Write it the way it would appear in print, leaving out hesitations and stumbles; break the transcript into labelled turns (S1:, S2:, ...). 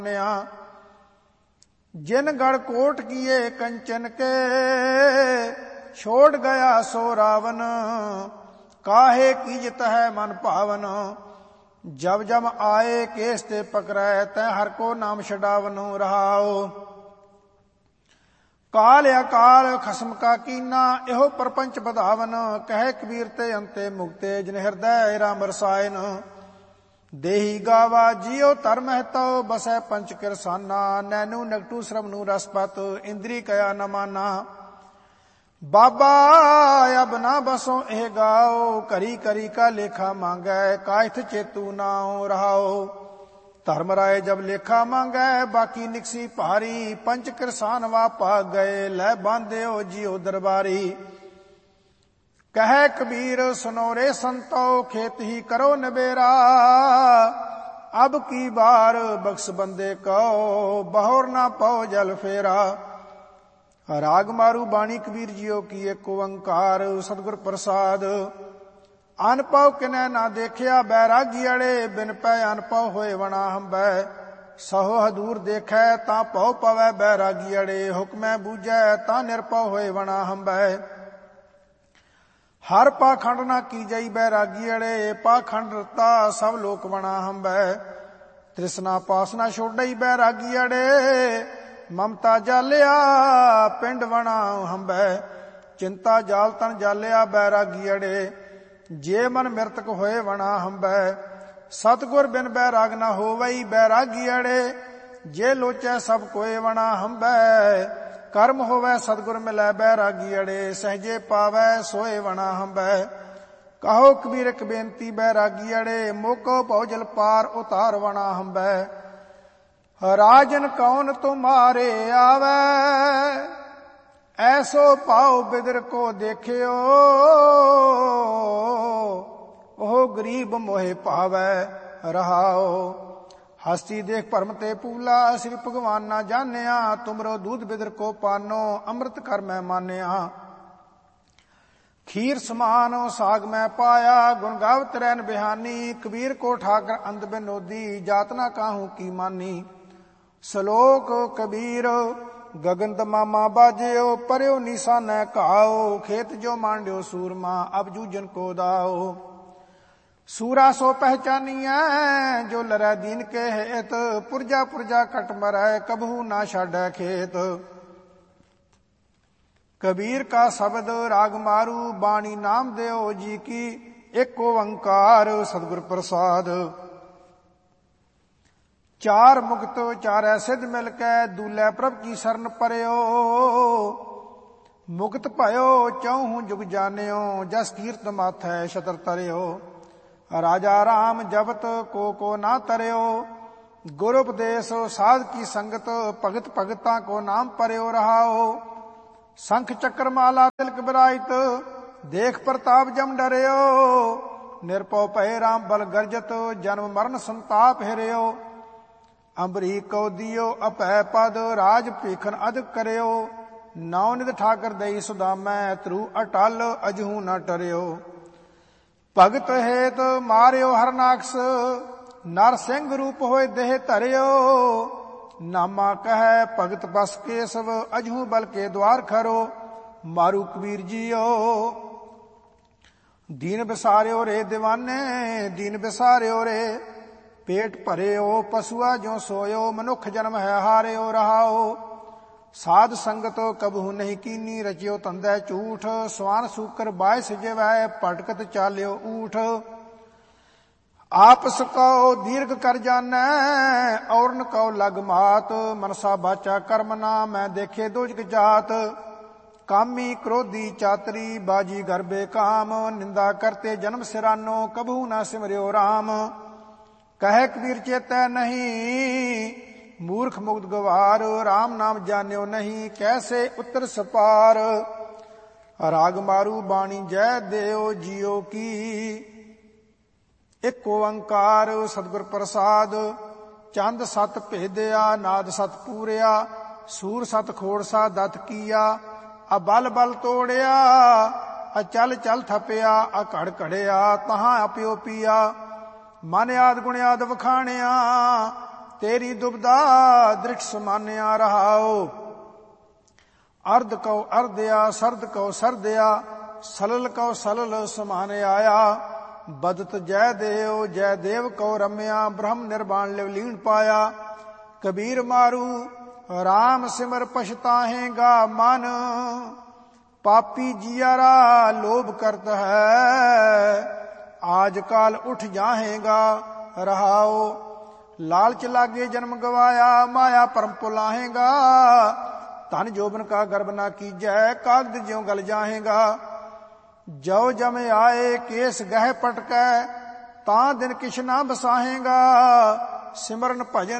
S1: जिन गढ़ कोट किए कंचन के, छोड़ गया सो रावण, काहे कीजत है मन पावन। जब जब आए केस ते पकड़ै, तै हर को नाम छडावन रहाओ। काल अकाल खसम का कीना, एहो परपंच बधावन। कहे कबीर ते अंते मुक्ते, जिन हृदय राम रसायन। देही गावा जियो धर्म हितो, बसै पंच किरसाना। नैनू नगटू श्रवणु रसपत, इंद्री कया न माना। बाबा अब ना बसो एह गाओ, करी करी का लेखा मांगै, कायथ चेतू नाओ रहाओ। धर्म राय जब लेखा मांगै, बाकी निकसी भारी। पंच किरसान वा भाग गए, लै बांधे हो जियो दरबारी। कहे कबीर सुनो रे संतो, खेत ही करो नबेरा। अब की बार बख्श बंदे को, बहोर ना पाओ जल फेरा। राग मारू बाणी कबीर जियो की एक ओंकार, सतगुर प्रसाद। अनपव किनै ना देखिया, बैरागी अड़े बिन पै अनपव होए वणा हंबै। सहो हदूर देखै तां पौ पवै, बैरागी अड़े हुक्मै बूझै तां निरपव होए वणा हंबै। हर पाखंड ना कीजई बैरागी अड़े, पाखंड रता सब लोक वणा हंबै। तृष्णा पास ना छोड़ई बैरागी अड़े, ममता जालिया पिंड वणा हंबै। चिंता जाल तन जालिया बैरागी अड़े, जे मन मृतक होए वणा हंबै। सतगुर बिन बैराग ना होवई बैरागी अड़े, जे लोचै सब कोए वणा हंबै। कर्म होवै सतगुर मिलै बैरागी अड़े, सहजे पावै सोए वणा हंबै। कहो कबीर एक बेनती बैरागी अड़े, मोको भौजल पार उतार वणा हंबै। राजन कौन तुम्हारे आवै, ऐसो पाओ बिदर को देखियो। ओह गरीब मोहे पावै रहाओ। हस्ती देख भरम ते पूला, श्री भगवान ना जानिया। तुमरो दूध बिदर को पानो, अमृत कर मैं मानिया। खीर समान साग मैं पाया, गुण गावत रैन बिहानी। कबीर को ठाकर अंध बिनोदी, जातना काहू की मानी। सलोक कबीर गगन तमामा बाजियो, पर्यो निशान घाओ। खेत जो मांड्यो सूरमा, अब जूजन को दाओ। सूरा सो पहचानिया, जो लरै दीन के हेत। पुरजा पुरजा कट मरै, कबहू ना छाड़ै खेत। कबीर का शब्द राग मारू, बाणी नाम देओ जी की एक ओंकार, सतगुर प्रसाद। चार मुक्त चारै सिद्ध मिलकै, दूलै प्रभ की शरण परयो। मुक्त भयो चौहूं जुग जानियो, जस कीर्त माथै छतर तरयो। राजा राम जपत को ना तरयो, गुरु उपदेश साध की संगत। भगत भगता को नाम परयो रहाओ। शंख चक्र माला तिलक बिराजित, देख प्रताप जम डरयो। निरपौ भय राम बल गर्जत, जन्म मरण संताप हिरयो। अंबरी को दियो अपै पद, राज भीखन अधिक करयो। नौनिध ठाकर दई सुदामै, त्रु अटल अजहू न टरयो। भगत हेत मारियो हरनाक्ष, नर सिंह रूप होए देह धरियो। नामा कह भगत बस केसव, अजहू बल के द्वार खरो। मारू कबीर जियो दीन बिसारियो रे दीवाने, दीन बिसारियो रे। पेट भरियो पशुआ जो सोयो, मनुख जन्म है हारियो रहाओ। साध संगत कबहू नहीं कीनी, रचियो तंदै झूठ। स्वान सूकर बाय सिजवै, भटकत चालियो ऊठ। आपस को दीर्घ कर जानै, औरन को लग मात। मनसा बाचा कर्म ना, मैं देखे दोजक जात। कामी क्रोधी चातरी, बाजी घर बेकाम। निंदा करते जन्म सिरानो, कबहू ना सिमरियो राम। कहे कबीर चेतै नहीं, मूर्ख मुग्ध गवार। राम नाम जान्यो नहीं, कैसे उतर सपार। राग मारू बाणी जय देव जियो की एक ओंकार, सतगुर प्रसाद। चंद सत भेदया, नाद सत पूरिया। सूर सत खोड़सा दत किया, अबल बल तोड़िया। अचल चल थपिया, अकड़ कड़िया। तहां अपियो पिया, मन याद गुण याद वखाणिया। ਤੇਰੀ ਦੁਬਦਾ ਦ੍ਰਿੜ ਸਮਾਨਿਆ ਰਹਾਓ। ਅਰਧ ਕਉ ਅਰਧਿਆ ਸਰਦ ਕਉ ਸਰਦਿਆ ਸਲਲ ਕਉ ਸਲਲ ਸਮਾਨ ਆਇਆ। ਬਦਤ ਜੈ ਦੇਵ ਕਉ ਰਮਿਆ ਬ੍ਰਹਮ ਨਿਰਵਾਣ ਲਿਵ ਲੀਨ ਪਾਇਆ। ਕਬੀਰ ਮਾਰੂ ਰਾਮ ਸਿਮਰ ਪਛਤਾਹੇਗਾ ਮਨ ਪਾਪੀ ਜੀਆਰਾ ਲੋਭ ਕਰਤ ਹੈ। ਆਜ ਕਾਲ ਉਠ ਜਾਹੇਗਾ ਰਹਾਓ। ਲਾਲਚ ਲਾਗੇ ਜਨਮ ਗਵਾਇਆ ਮਾਇਆ ਪਰਮ ਭੁਲਾਹੇਗਾ। ਧਨ ਜੋਬਨ ਕਾ ਗਰਭ ਨਾ ਕੀਜੈ ਕਾਗਦ ਜਿਉ ਗਲ ਜਾਹੇਗਾ। ਜੋ ਜਮ ਆਏ ਕੇਸ ਗਹਿ ਪਟਕੈ ਤਾਂ ਦਿਨ ਕਿਛ ਨਾ ਬਸਾਹੇਗਾ। ਸਿਮਰਨ ਭਜਨ